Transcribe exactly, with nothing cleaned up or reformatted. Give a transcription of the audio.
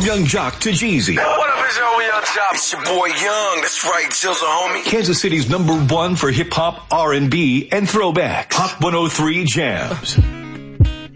From Young Jock to Jeezy. What up, it's your Young Jock? It's your boy Young. That's right, Jizzle, homie. Kansas City's number one for hip-hop, R and B, and throwback. Hot one oh three Jams.